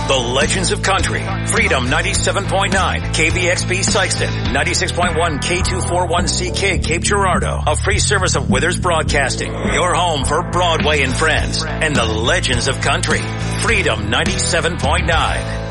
The Legends of Country. Freedom 97.9, KBXP Sikeston, 96.1 K241CK Cape Girardeau. A free service of Withers Broadcasting. Your home for Broadway and Friends and the Legends of Country. Freedom 97.9.